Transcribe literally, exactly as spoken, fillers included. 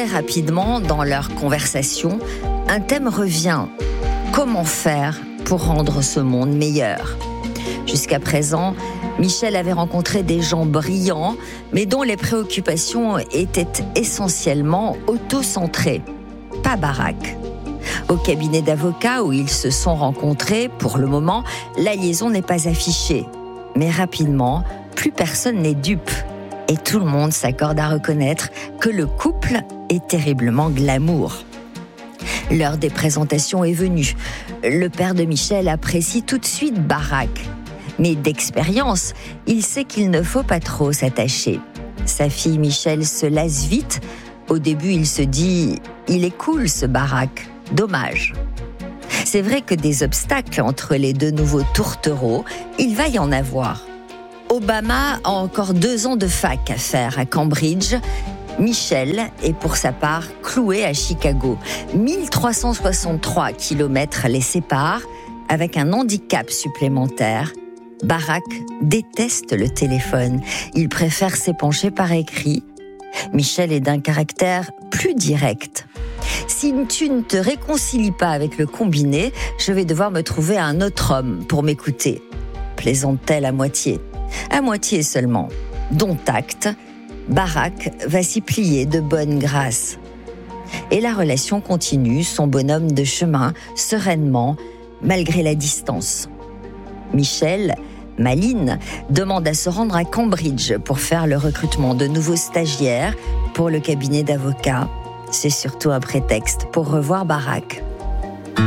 rapidement, dans leur conversation, un thème revient. Comment faire pour rendre ce monde meilleur ? Jusqu'à présent, Michel avait rencontré des gens brillants, mais dont les préoccupations étaient essentiellement auto-centrées. Pas Barack. Au cabinet d'avocats où ils se sont rencontrés, pour le moment, la liaison n'est pas affichée. Mais rapidement, plus personne n'est dupe. Et tout le monde s'accorde à reconnaître que le couple est terriblement glamour. L'heure des présentations est venue. Le père de Michel apprécie tout de suite Barack. Mais d'expérience, il sait qu'il ne faut pas trop s'attacher. Sa fille Michel se lasse vite. Au début, il se dit « Il est cool ce Barack, dommage ». C'est vrai que des obstacles entre les deux nouveaux tourtereaux, il va y en avoir. Obama a encore deux ans de fac à faire à Cambridge. Michel est pour sa part cloué à Chicago. mille trois cent soixante-trois kilomètres les séparent, avec un handicap supplémentaire. Barack déteste le téléphone. Il préfère s'épancher par écrit. Michel est d'un caractère plus direct. Si tu ne te réconcilies pas avec le combiné, je vais devoir me trouver un autre homme pour m'écouter. Plaisante-t-elle à moitié ? À moitié seulement. Dont acte, Barack va s'y plier de bonne grâce. Et la relation continue son bonhomme de chemin, sereinement, malgré la distance. Michel, maline, demande à se rendre à Cambridge pour faire le recrutement de nouveaux stagiaires pour le cabinet d'avocats. C'est surtout un prétexte pour revoir Barack.